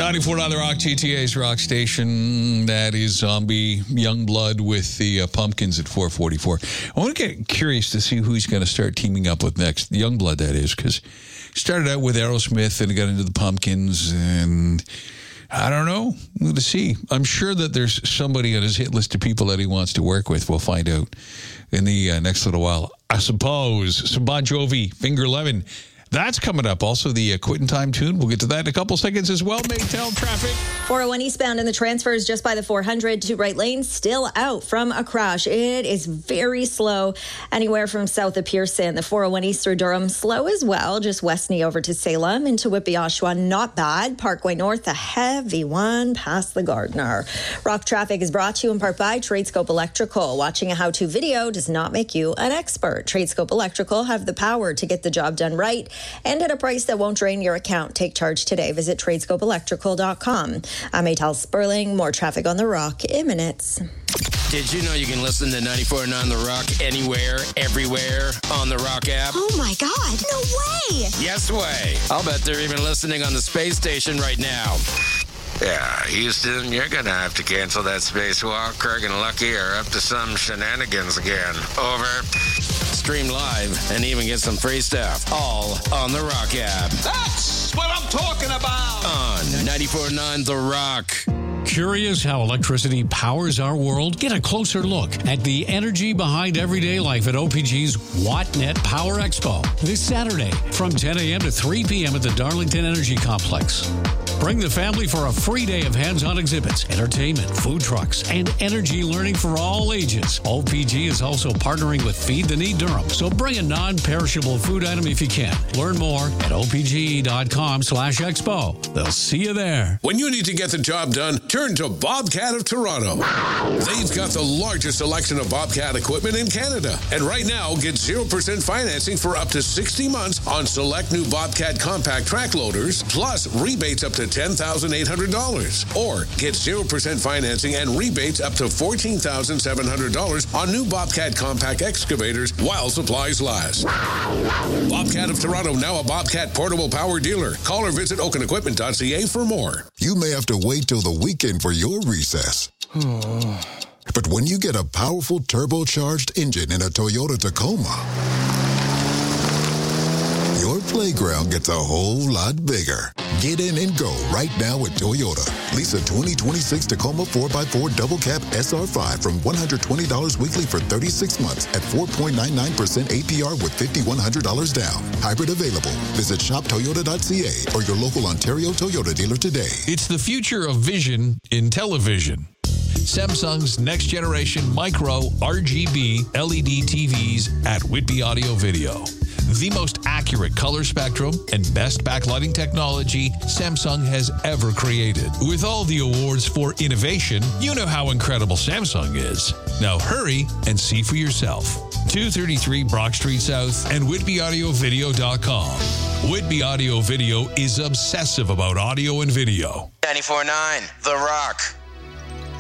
94.9 The Rock, GTA's rock station. That is Zombie Youngblood with the Pumpkins at 4:44. I want to get curious to see who he's going to start teaming up with next. Youngblood, that is, because he started out with Aerosmith and got into the Pumpkins, and I don't know. We'll see. I'm sure that there's somebody on his hit list of people that he wants to work with. We'll find out in the next little while. I suppose. Some Bon Jovi, Finger Eleven. That's coming up. Also, the Quitting Time tune. We'll get to that in a couple seconds as well. Maytel traffic. 401 eastbound and the transfers just by the 400 to right lane still out from a crash. It is very slow anywhere from south of Pearson. The 401 east through Durham slow as well. Just west knee over to Salem into Whitby, Oshawa. Not bad. Parkway North, a heavy one past the Gardner. Rock traffic is brought to you in part by Tradescope Electrical. Watching a how-to video does not make you an expert. Tradescope Electrical have the power to get the job done right and at a price that won't drain your account. Take charge today. Visit tradescopeelectrical.com. I'm Maytel Sperling. More traffic on The Rock in minutes. Did you know you can listen to 94.9 The Rock anywhere, everywhere on the Rock app? Oh my God, no way! Yes way. I'll bet they're even listening on the space station right now. Yeah, Houston, you're going to have to cancel that spacewalk. Craig and Lucky are up to some shenanigans again. Over. Stream live and even get some free stuff. All on the Rock app. That's what I'm talking about. On 94.9 The Rock. Curious how electricity powers our world? Get a closer look at the energy behind everyday life at OPG's WattNet Power Expo this Saturday from 10 a.m. to 3 p.m. at the Darlington Energy Complex. Bring the family for a free day of hands-on exhibits, entertainment, food trucks, and energy learning for all ages. OPG is also partnering with Feed the Need Durham, so bring a non-perishable food item if you can. Learn more at opg.com/expo. They'll see you there. When you need to get the job done, turn to Bobcat of Toronto. They've got the largest selection of Bobcat equipment in Canada. And right now, get 0% financing for up to 60 months on select new Bobcat compact track loaders, plus rebates up to $10,800. Or get 0% financing and rebates up to $14,700 on new Bobcat compact excavators while supplies last. Bobcat of Toronto, now a Bobcat portable power dealer. Call or visit oakenequipment.ca for more. You may have to wait till the weekend for your recess. But when you get a powerful turbocharged engine in a Toyota Tacoma, your playground gets a whole lot bigger. Get in and go right now at Toyota. Lease a 2026 Tacoma 4x4 double cab SR5 from $120 weekly for 36 months at 4.99% APR with $5,100 down. Hybrid available. Visit shoptoyota.ca or your local Ontario Toyota dealer today. It's the future of vision in television. Samsung's next generation micro RGB LED TVs at Whitby Audio Video. The most accurate color spectrum and best backlighting technology Samsung has ever created. With all the awards for innovation, you know how incredible Samsung is. Now hurry and see for yourself. 233 Brock Street South and WhitbyAudioVideo.com. Whitby Audio Video is obsessive about audio and video. 94.9 The Rock.